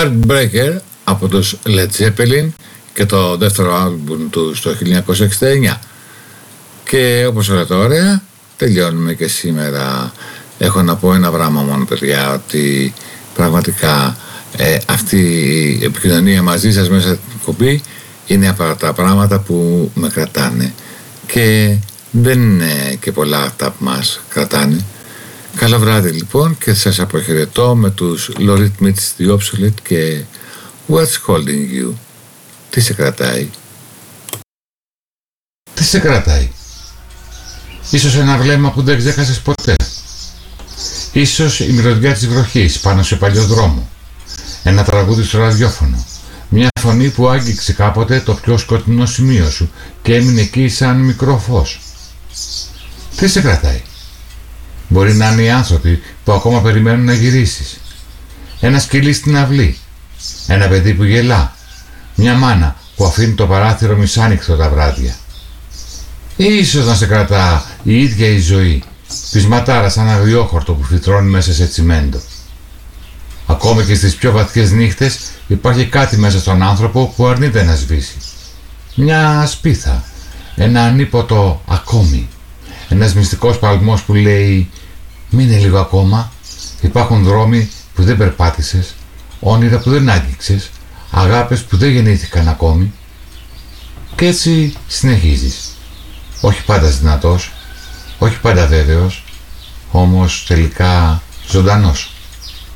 Heartbreaker από τους Led Zeppelin και το δεύτερο άλμπουμ του στο 1969. Και όπως όλα τα ωραία, τελειώνουμε και σήμερα. Έχω να πω ένα πράγμα μόνο, παιδιά, ότι πραγματικά αυτή η επικοινωνία μαζί σας μέσα στην κομπή είναι από τα πράγματα που με κρατάνε, και δεν είναι και πολλά αυτά που μας κρατάνε. Καλό βράδυ λοιπόν, και σας αποχαιρετώ με τους Lorit Meets The Obsolete και What's Holding You. Τι σε κρατάει? Τι σε κρατάει? Ίσως ένα βλέμμα που δεν ξέχασες ποτέ. Ίσως η μυρωδιά της βροχής πάνω σε παλιό δρόμο. Ένα τραγούδι στο ραδιόφωνο. Μια φωνή που άγγιξε κάποτε το πιο σκοτεινό σημείο σου και έμεινε εκεί σαν μικρό φως. Τι σε κρατάει? Μπορεί να είναι οι άνθρωποι που ακόμα περιμένουν να γυρίσεις. Ένα σκυλί στην αυλή. Ένα παιδί που γελά. Μια μάνα που αφήνει το παράθυρο μισάνοιχτο τα βράδια. Ίσως να σε κρατά η ίδια η ζωή, πεισματάρα σαν αγριόχορτο που φυτρώνει μέσα σε τσιμέντο. Ακόμα και στις πιο βαθιές νύχτες υπάρχει κάτι μέσα στον άνθρωπο που αρνείται να σβήσει. Μια σπίθα, ένα ανίποτο ακόμη, ένας μυστικός παλμός που λέει «Μείνε λίγο ακόμα, υπάρχουν δρόμοι που δεν περπάτησες, όνειρα που δεν άγγιξες, αγάπες που δεν γεννήθηκαν ακόμη». Και έτσι συνεχίζεις. Όχι πάντα δυνατός, όχι πάντα βέβαιος, όμως τελικά ζωντανός.